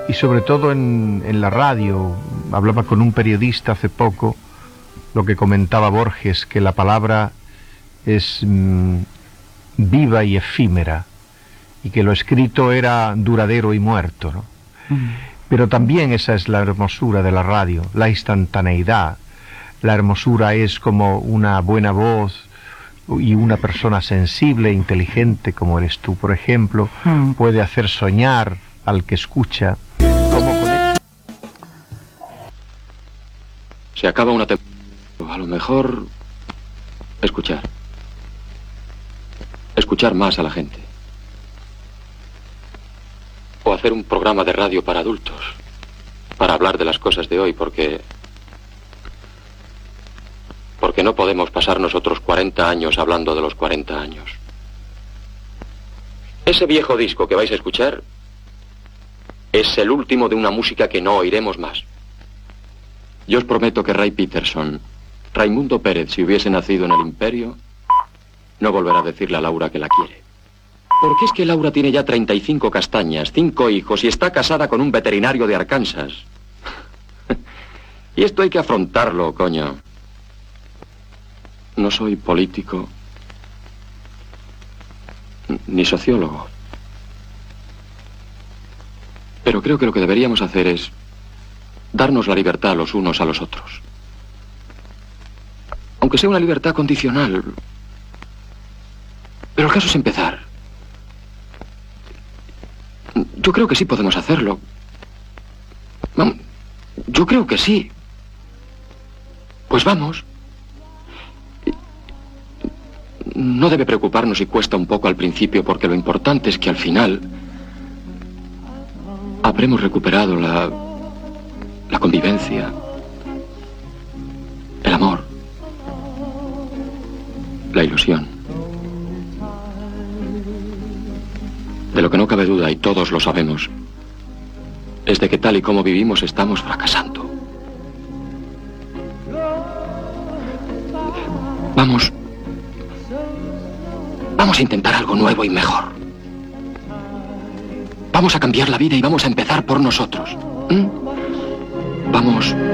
y sobre todo en la radio. Hablaba con un periodista hace poco, lo que comentaba Borges, que la palabra es viva y efímera, y que lo escrito era duradero y muerto, ¿no? Pero también esa es la hermosura de la radio, la instantaneidad. La hermosura es como una buena voz y una persona sensible e inteligente como eres tú, por ejemplo, puede hacer soñar al que escucha. Se acaba una temporada. A lo mejor escuchar más a la gente. O hacer un programa de radio para adultos, para hablar de las cosas de hoy, porque no podemos pasar nosotros 40 años hablando de los 40 años. Ese viejo disco que vais a escuchar es el último de una música que no oiremos más. Yo os prometo que Ray Peterson, Raimundo Pérez, si hubiese nacido en el Imperio, no volverá a decirle a Laura que la quiere. Porque es que Laura tiene ya 35 castañas, 5 hijos y está casada con un veterinario de Arkansas. Y esto hay que afrontarlo, coño. No soy político ni sociólogo. Pero creo que lo que deberíamos hacer es darnos la libertad los unos a los otros. Aunque sea una libertad condicional. Pero el caso es empezar. Yo creo que sí podemos hacerlo. Yo creo que sí. Pues vamos. No debe preocuparnos si cuesta un poco al principio, porque lo importante es que al final habremos recuperado la convivencia, el amor, la ilusión. De lo que no cabe duda, y todos lo sabemos, es de que tal y como vivimos estamos fracasando. Vamos a intentar algo nuevo y mejor. Vamos a cambiar la vida y vamos a empezar por nosotros. Vamos